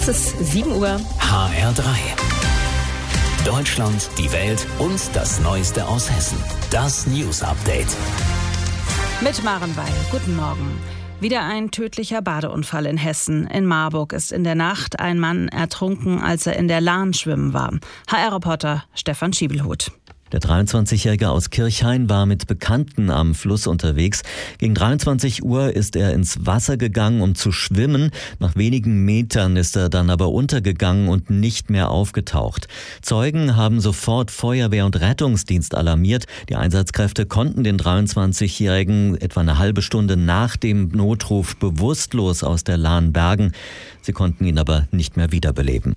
Es ist 7 Uhr. HR3. Deutschland, die Welt und das Neueste aus Hessen. Das News Update. Mit Maren Weil. Guten Morgen. Wieder ein tödlicher Badeunfall in Hessen. In Marburg ist in der Nacht ein Mann ertrunken, als er in der Lahn schwimmen war. HR-Reporter Stefan Schiebelhut. Der 23-Jährige aus Kirchhain war mit Bekannten am Fluss unterwegs. Gegen 23 Uhr ist er ins Wasser gegangen, um zu schwimmen. Nach wenigen Metern ist er dann aber untergegangen und nicht mehr aufgetaucht. Zeugen haben sofort Feuerwehr und Rettungsdienst alarmiert. Die Einsatzkräfte konnten den 23-Jährigen etwa eine halbe Stunde nach dem Notruf bewusstlos aus der Lahn bergen. Sie konnten ihn aber nicht mehr wiederbeleben.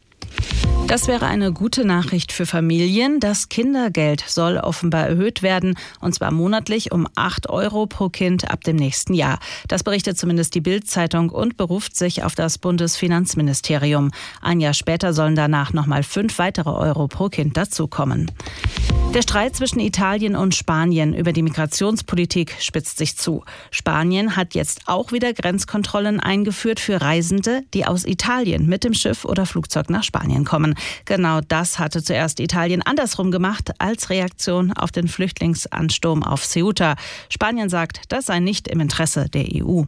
Das wäre eine gute Nachricht für Familien. Das Kindergeld soll offenbar erhöht werden, und zwar monatlich um 8 € pro Kind ab dem nächsten Jahr. Das berichtet zumindest die Bild-Zeitung und beruft sich auf das Bundesfinanzministerium. Ein Jahr später sollen danach nochmal 5 weitere Euro pro Kind dazukommen. Der Streit zwischen Italien und Spanien über die Migrationspolitik spitzt sich zu. Spanien hat jetzt auch wieder Grenzkontrollen eingeführt für Reisende, die aus Italien mit dem Schiff oder Flugzeug nach Spanien kommen. Genau das hatte zuerst Italien andersrum gemacht als Reaktion auf den Flüchtlingsansturm auf Ceuta. Spanien sagt, das sei nicht im Interesse der EU.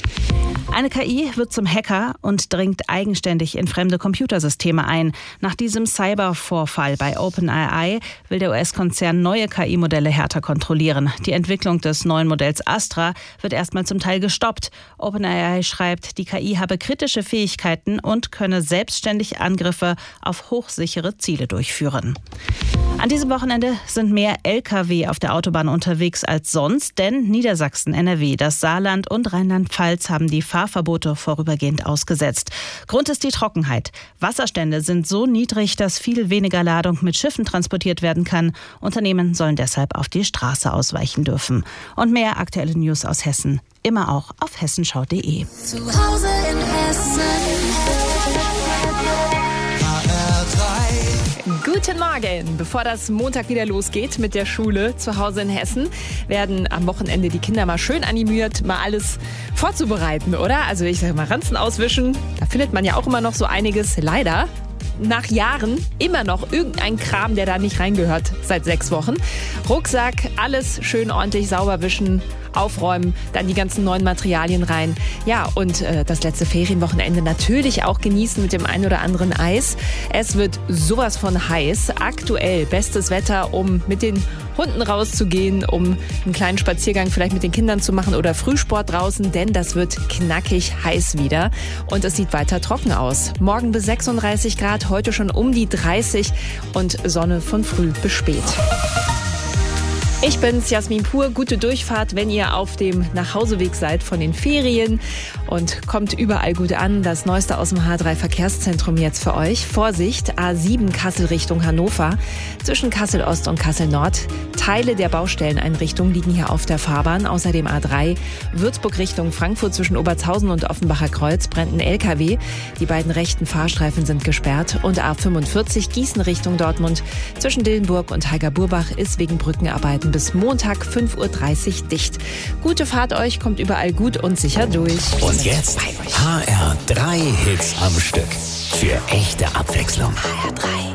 Eine KI wird zum Hacker und dringt eigenständig in fremde Computersysteme ein. Nach diesem Cybervorfall bei OpenAI will der US-Konzern neue KI-Modelle härter kontrollieren. Die Entwicklung des neuen Modells Astra wird erstmal zum Teil gestoppt. OpenAI schreibt, die KI habe kritische Fähigkeiten und könne selbstständig Angriffe auf hochsichere Ziele durchführen. An diesem Wochenende sind mehr Lkw auf der Autobahn unterwegs als sonst, denn Niedersachsen, NRW, das Saarland und Rheinland-Pfalz haben die Fahrverbote vorübergehend ausgesetzt. Grund ist die Trockenheit. Wasserstände sind so niedrig, dass viel weniger Ladung mit Schiffen transportiert werden kann. Unternehmen sollen deshalb auf die Straße ausweichen dürfen. Und mehr aktuelle News aus Hessen, immer auch auf hessenschau.de. Zu Hause in Hessen. Guten Morgen! Bevor das Montag wieder losgeht mit der Schule zu Hause in Hessen, werden am Wochenende die Kinder mal schön animiert, mal alles vorzubereiten, oder? Also ich sage mal, Ranzen auswischen, da findet man ja auch immer noch so einiges. Leider nach Jahren immer noch irgendein Kram, der da nicht reingehört, seit 6 Wochen. Rucksack, alles schön ordentlich sauber wischen, aufräumen, dann die ganzen neuen Materialien rein. Ja, und das letzte Ferienwochenende natürlich auch genießen mit dem einen oder anderen Eis. Es wird sowas von heiß. Aktuell bestes Wetter, um mit den Hunden rauszugehen, um einen kleinen Spaziergang vielleicht mit den Kindern zu machen oder Frühsport draußen, denn das wird knackig heiß wieder. Und es sieht weiter trocken aus. Morgen bis 36 Grad, heute schon um die 30 und Sonne von früh bis spät. Ich bin's, Jasmin Pur. Gute Durchfahrt, wenn ihr auf dem Nachhauseweg seid von den Ferien, und kommt überall gut an. Das Neueste aus dem H3-Verkehrszentrum jetzt für euch. Vorsicht, A7 Kassel Richtung Hannover. Zwischen Kassel Ost und Kassel Nord. Teile der Baustelleneinrichtung liegen hier auf der Fahrbahn. Außerdem A3 Würzburg Richtung Frankfurt zwischen Obertshausen und Offenbacher Kreuz brennt ein LKW. Die beiden rechten Fahrstreifen sind gesperrt. Und A45 Gießen Richtung Dortmund. Zwischen Dillenburg und Heiger-Burbach ist wegen Brückenarbeiten bis Montag 5:30 Uhr dicht. Gute Fahrt euch, kommt überall gut und sicher durch. Und jetzt HR3 Hits am Stück. Für echte Abwechslung. HR3.